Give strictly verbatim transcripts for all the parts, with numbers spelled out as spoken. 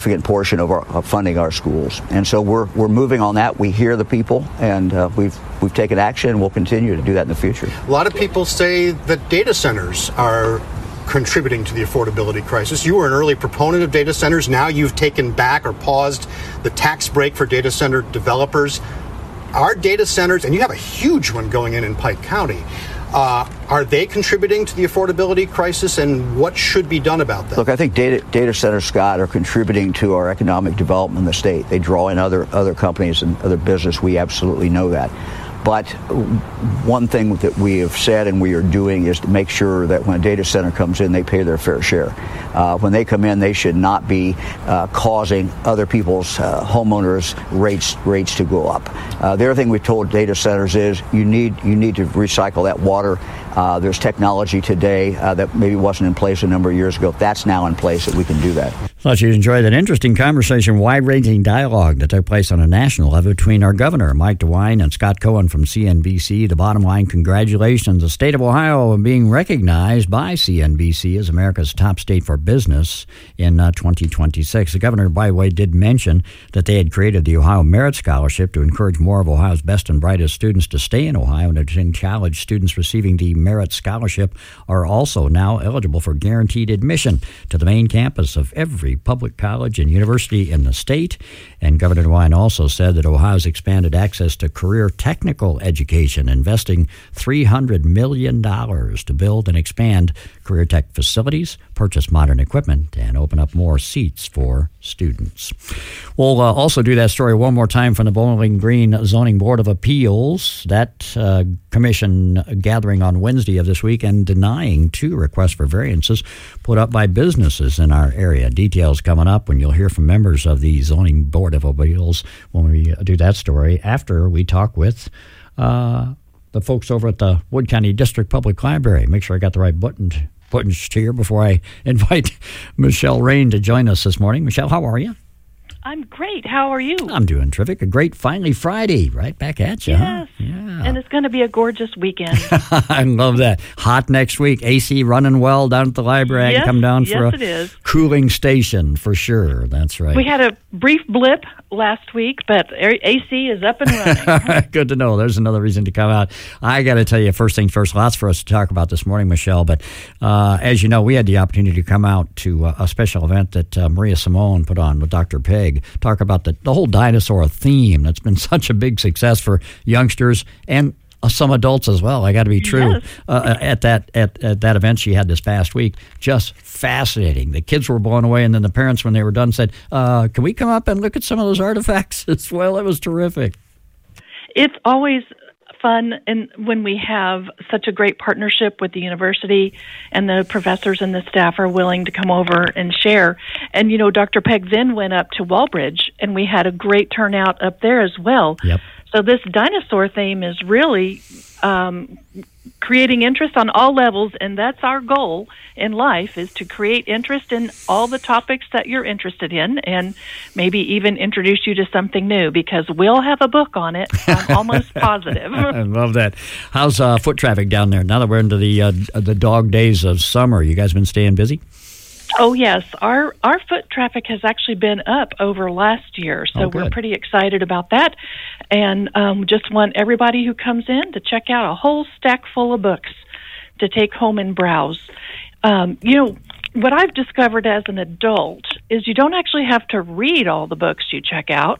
significant portion of, our, of funding our schools. And so we're we're moving on that. We hear the people, and uh, we've we've taken action, and we'll continue to do that in the future. A lot of people say that data centers are contributing to the affordability crisis. You were an early proponent of data centers. Now you've taken back or paused the tax break for data center developers. Are data centers, and you have a huge one going in in Pike County, uh, are they contributing to the affordability crisis, and what should be done about that? Look, I think data, data centers, Scott, are contributing to our economic development in the state. They draw in other, other companies and other business. We absolutely know that. But one thing that we have said and we are doing is to make sure that when a data center comes in, they pay their fair share. Uh, when they come in, they should not be uh, causing other people's uh, homeowners' rates rates to go up. Uh, the other thing we've told data centers is you need you need to recycle that water. Uh, there's technology today uh, that maybe wasn't in place a number of years ago. That's now in place that we can do that. Thought you'd enjoy that interesting conversation, wide-ranging dialogue that took place on a national level between our governor, Mike DeWine, and Scott Cohen from C N B C. The bottom line, congratulations. The state of Ohio being recognized by C N B C as America's top state for business in uh, twenty twenty-six. The governor, by the way, did mention that they had created the Ohio Merit Scholarship to encourage more of Ohio's best and brightest students to stay in Ohio and attend college. Students receiving the Merit Scholarship are also now eligible for guaranteed admission to the main campus of every public college and university in the state. And Governor DeWine also said that Ohio's expanded access to career technical education, investing three hundred million dollars to build and expand career tech facilities, purchase modern equipment, and open up more seats for students. We'll uh, also do that story one more time from the Bowling Green Zoning Board of Appeals. That uh, commission gathering on Wednesday of this week and denying two requests for variances put up by businesses in our area. Details coming up when you'll hear from members of the Zoning Board of Appeals when we do that story after we talk with uh, the folks over at the Wood County District Public Library. Make sure I got the right button buttons here before I invite Michelle Rain to join us this morning. Michelle, how are you? I'm great. How are you? I'm doing terrific. A great finally Friday. Right back at you, yes. huh? Yeah. And it's going to be a gorgeous weekend. I love that. Hot next week. A C running well down at the library. Yes, I can come down for yes, a it is. cooling station for sure. That's right. We had a brief blip last week, but A C is up and running. Good to know. There's another reason to come out. I got to tell you, first things first, lots for us to talk about this morning, Michelle. But uh, as you know, we had the opportunity to come out to uh, a special event that uh, Maria Simone put on with Doctor Peg, talk about the, the whole dinosaur theme that's been such a big success for youngsters and uh, some adults as well. I got to be true. Yes. Uh, at that at, at that event she had this past week, just fascinating. The kids were blown away, and then the parents, when they were done, said, uh, "Can we come up and look at some of those artifacts as well?" It was terrific. It's always fun, and when we have such a great partnership with the university and the professors and the staff are willing to come over and share. And, you know, Doctor Peg then went up to Walbridge, and we had a great turnout up there as well. Yep. So this dinosaur theme is really um, creating interest on all levels, and that's our goal in life, is to create interest in all the topics that you're interested in, and maybe even introduce you to something new, because we'll have a book on it. I'm almost positive. I love that. How's uh, foot traffic down there now that we're into the uh, the dog days of summer? You guys been staying busy? Oh, yes. Our our foot traffic has actually been up over last year, so oh, we're pretty excited about that. And um, just want everybody who comes in to check out a whole stack full of books to take home and browse. Um, you know, what I've discovered as an adult is you don't actually have to read all the books you check out.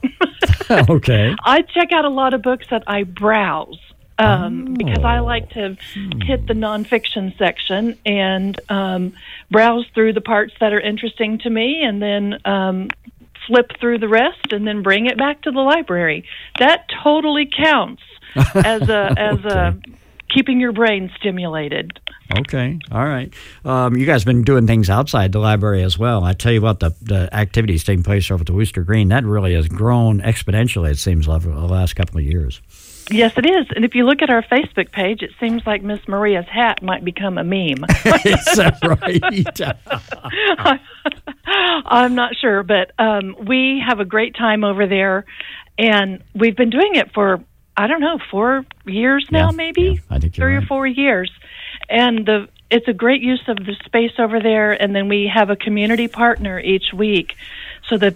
Okay. I check out a lot of books that I browse. Um, oh. Because I like to hit the nonfiction section and um, browse through the parts that are interesting to me, and then um, flip through the rest, and then bring it back to the library. That totally counts as a as okay. a keeping your brain stimulated. Okay, all right. Um, you guys been doing things outside the library as well. I tell you what, the, the activities taking place over at the Wooster Green, that really has grown exponentially, it seems, over the last couple of years. Yes, it is. And if you look at our Facebook page, it seems like Miss Maria's hat might become a meme. Is that right? I'm not sure, but um, we have a great time over there, and we've been doing it for, I don't know, four years now, yeah, maybe? Yeah, I think you're Three right. or four years. And the it's a great use of the space over there, and then we have a community partner each week so that